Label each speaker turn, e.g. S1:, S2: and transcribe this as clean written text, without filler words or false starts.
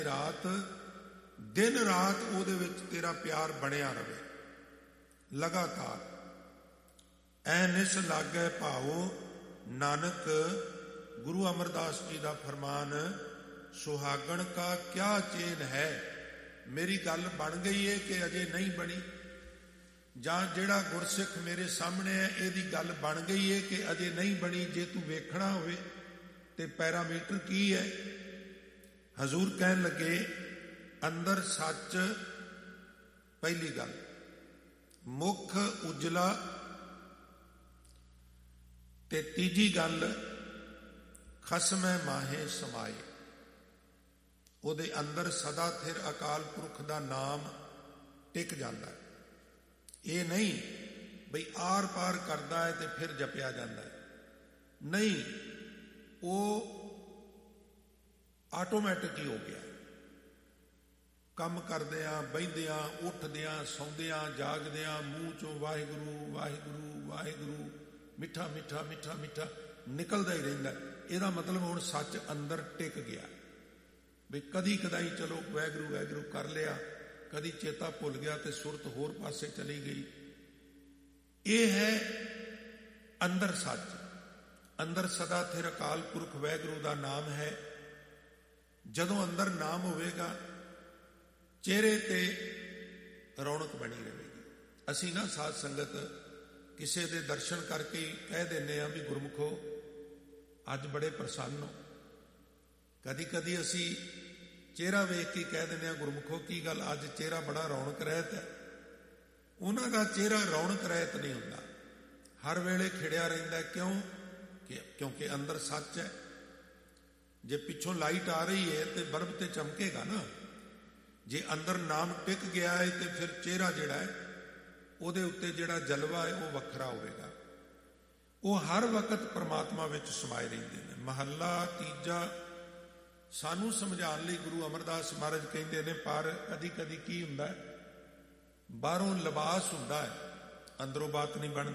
S1: ਰਾਤ दिन रात ਉਹਦੇ ਵਿੱਚ ਤੇਰਾ ਪਿਆਰ ਬਣਿਆ ਰਵੇ ਲਗਾਤਾਰ। ਐ ਨਿਸ ਲਾਗੈ ਭਾਉ ਨਾਨਕ, ਗੁਰੂ ਅਮਰਦਾਸ ਜੀ ਦਾ ਫਰਮਾਨ, ਸੁਹਾਗਣ ਕਾ ਕਿਆ ਚੇਨ ਹੈ। ਮੇਰੀ ਗੱਲ ਬਣ ਗਈ ਹੈ ਕਿ ਅਜੇ ਨਹੀਂ ਬਣੀ, ਜਾਂ ਜਿਹੜਾ ਗੁਰਸਿੱਖ ਮੇਰੇ ਸਾਹਮਣੇ ਹੈ ਇਹਦੀ ਗੱਲ ਬਣ ਗਈ ਹੈ ਕਿ ਅਜੇ ਨਹੀਂ ਬਣੀ। ਜੇ ਤੂੰ ਵੇਖਣਾ ਹੋਵੇ ਤੇ ਪੈਰਾਮੀਟਰ ਕੀ ਹੈ? ਹਜ਼ੂਰ ਕਹਿਣ ਲੱਗੇ ਅੰਦਰ ਸੱਚ, ਪਹਿਲੀ ਗੱਲ ਮੁੱਖ ਉਜਲਾ, ਤੇ ਤੀਜੀ ਗੱਲ ਖਸਮੈ ਮਾਹੇ ਸਮਾਏ। ਉਹਦੇ ਅੰਦਰ ਸਦਾ ਥਿਰ ਅਕਾਲ ਪੁਰਖ ਦਾ ਨਾਮ ਟਿਕ ਜਾਂਦਾ। ਇਹ ਨਹੀਂ ਬਈ ਆਰ ਪਾਰ ਕਰਦਾ ਹੈ ਤੇ ਫਿਰ ਜਪਿਆ ਜਾਂਦਾ ਹੈ, ਨਹੀਂ, ਉਹ ਆਟੋਮੈਟਿਕ ਹੀ ਹੋ ਗਿਆ। ਕੰਮ ਕਰਦਿਆਂ, ਬਹਿੰਦਿਆਂ, ਉੱਠਦਿਆਂ, ਸੌਂਦਿਆਂ, ਜਾਗਦਿਆਂ ਮੂੰਹ ਚੋਂ ਵਾਹਿਗੁਰੂ ਵਾਹਿਗੁਰੂ ਵਾਹਿਗੁਰੂ ਮਿੱਠਾ ਮਿੱਠਾ ਮਿੱਠਾ ਮਿੱਠਾ ਨਿਕਲਦਾ ਹੀ ਰਹਿੰਦਾ। ਇਹਦਾ ਮਤਲਬ ਹੁਣ ਸੱਚ ਅੰਦਰ ਟਿਕ ਗਿਆ। ਵੀ ਕਦੀ ਕਦਾਈ ਚਲੋ ਵਾਹਿਗੁਰੂ ਵਾਹਿਗੁਰੂ ਕਰ ਲਿਆ, ਕਦੀ ਚੇਤਾ ਭੁੱਲ ਗਿਆ ਤੇ ਸੁਰਤ ਹੋਰ ਪਾਸੇ ਚਲੀ ਗਈ। ਇਹ ਹੈ ਅੰਦਰ ਸੱਚ। ਅੰਦਰ ਸਦਾ ਥਿਰ ਅਕਾਲ ਪੁਰਖ ਵਾਹਿਗੁਰੂ ਦਾ ਨਾਮ ਹੈ। ਜਦੋਂ ਅੰਦਰ ਨਾਮ ਹੋਵੇਗਾ ਚਿਹਰੇ ਤੇ ਰੌਣਕ ਬਣੀ ਰਹੇਗੀ। ਅਸੀਂ ਨਾ ਸਾਧ ਸੰਗਤ ਕਿਸੇ ਦੇ ਦਰਸ਼ਨ ਕਰਕੇ ਹੀ ਕਹਿ ਦਿੰਦੇ ਹਾਂ ਵੀ ਗੁਰਮੁਖੋ ਅੱਜ ਬੜੇ ਪ੍ਰਸੰਨ ਹੋ। ਕਦੀ ਕਦੀ ਅਸੀਂ ਚਿਹਰਾ ਵੇਖ ਕੇ ਕਹਿ ਦਿੰਦੇ ਹਾਂ ਗੁਰਮੁਖੋ ਕੀ ਗੱਲ ਅੱਜ ਚਿਹਰਾ ਬੜਾ ਰੌਣਕ ਰਹਿਤ ਹੈ। ਉਹਨਾਂ ਦਾ ਚਿਹਰਾ ਰੌਣਕ ਰਹਿਤ ਨਹੀਂ ਹੁੰਦਾ, ਹਰ ਵੇਲੇ ਖਿੜਿਆ ਰਹਿੰਦਾ। ਕਿਉਂ? ਕਿਉਂਕਿ ਅੰਦਰ ਸੱਚ ਹੈ। ਜੇ ਪਿੱਛੋਂ ਲਾਈਟ ਆ ਰਹੀ ਹੈ ਤੇ ਬਲਬ ਤੇ ਚਮਕੇਗਾ ਨਾ। ਜੇ ਅੰਦਰ ਨਾਮ ਟਿਕ ਗਿਆ ਹੈ ਤੇ ਫਿਰ ਚਿਹਰਾ ਜਿਹੜਾ ਹੈ ਉਹਦੇ ਉੱਤੇ ਜਿਹੜਾ ਜਲਵਾ ਹੈ ਉਹ ਵੱਖਰਾ ਹੋਵੇਗਾ। ਉਹ ਹਰ ਵਕਤ ਪਰਮਾਤਮਾ ਵਿੱਚ ਸਮਾਏ ਰਹਿੰਦੇ ਨੇ। ਮਹੱਲਾ ਤੀਜਾ ਸਾਨੂੰ ਸਮਝਾਉਣ ਲਈ ਗੁਰੂ ਅਮਰਦਾਸ ਮਹਾਰਾਜ ਕਹਿੰਦੇ ਨੇ, ਪਰ ਕਦੀ ਕਦੀ ਕੀ ਹੁੰਦਾ ਹੈ, ਬਾਹਰੋਂ ਲਿਬਾਸ ਹੁੰਦਾ ਹੈ, ਅੰਦਰੋਂ ਬਾਤ ਨਹੀਂ ਬਣਦੀ।